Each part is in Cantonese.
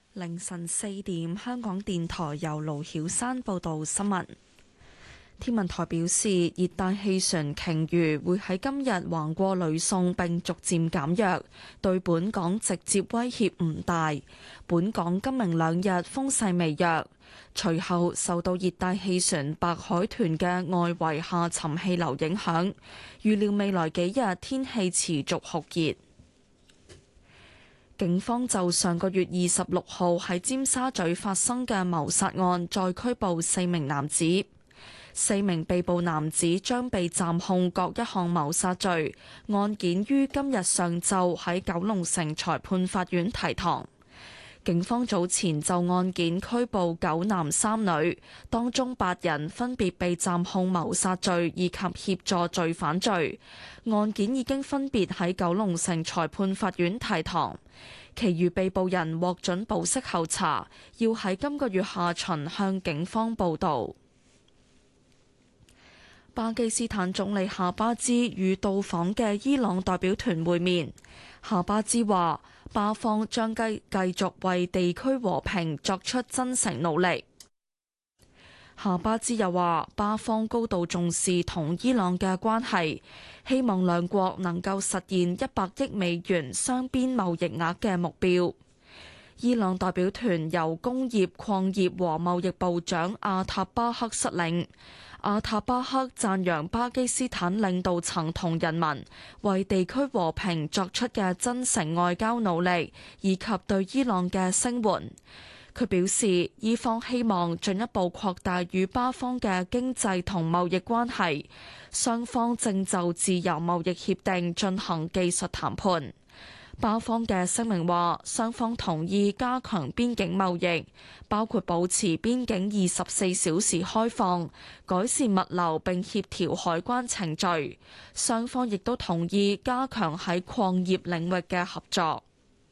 凌晨4點，香港電台由盧曉山報道新聞。天文台表示，熱帶氣旋鯨魚會喺今日橫過呂宋並逐漸減弱，對本港直接威脅唔大。本港今明兩日風勢微弱，隨後受到熱帶氣旋白海豚嘅外圍下沉氣流影響，預料未來幾日天氣持續酷熱。警方就上個月26號喺尖沙咀發生嘅謀殺案再拘捕4名男子。4名被捕男子將被暫控各一項謀殺罪，案件於今日上晝喺九龍城裁判法院提堂。警方早前就案件拘捕9男3女，當中8人分別被暫控謀殺罪以及協助罪犯罪。案件已經分別喺九龍城裁判法院提堂，其餘被捕人獲准保釋候查，要喺今個月下旬向警方報到。巴基斯坦總理夏巴茲與到訪嘅伊朗代表團會面。夏巴茲話，巴方將繼續為地區和平作出真誠努力。夏巴茲又話，巴方高度重視同伊朗嘅關係，希望兩國能夠實現100億美元雙邊貿易額嘅目標。伊朗代表團由工業、礦業和貿易部長阿塔巴克率領。阿塔巴克讚揚巴基斯坦領導層同人民為地區和平作出嘅真誠外交努力，以及對伊朗嘅聲援。佢表示，伊方希望進一步擴大與巴方嘅經濟同貿易關係，雙方正就自由貿易協定進行技術談判。巴方嘅聲明話，雙方同意加強邊境貿易，包括保持邊境24小時開放、改善物流並協調海關程序。雙方亦都同意加強喺礦業領域嘅合作。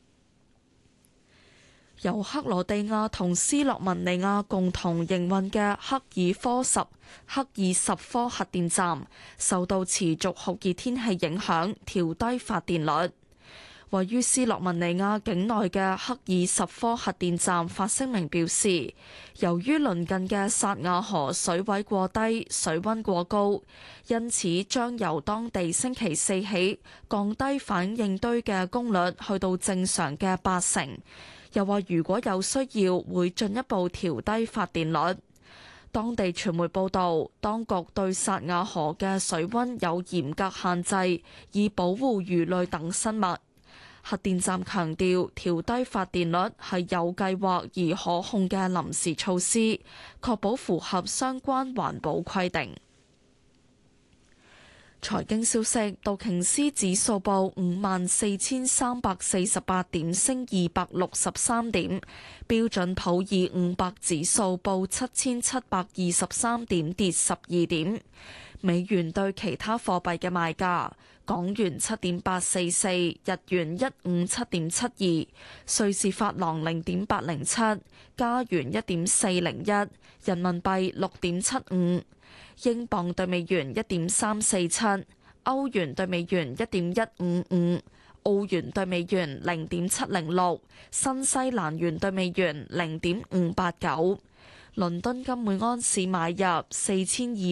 由克羅地亞同斯洛文尼亞共同營運嘅克爾什科核電站受到持續酷熱天氣影響，調低發電率。位於斯洛文尼亞境內嘅克爾什科核電站發聲明表示，由於鄰近嘅薩瓦河水位過低、水溫過高，因此將由當地星期四起降低反應堆嘅功率去到正常嘅80%。又話如果有需要，會進一步調低發電率。當地傳媒報導，當局對薩瓦河嘅水溫有嚴格限制，以保護魚類等生物。核電站強調，調低發電率係有計劃而可控嘅臨時措施，確保符合相關環保規定。財經消息，道瓊斯指數報54,348點，升263點；標準普爾500指數報7,723點，跌12點。美元對其他貨幣嘅賣價：港元7.844，日元157.72，瑞士法郎0.807，加元1.401，人民幣6.75。英鎊對美元1.347，歐元對美元1.155，澳元對美元0.706，新西蘭元對美元0.589。倫敦金每安士買入4200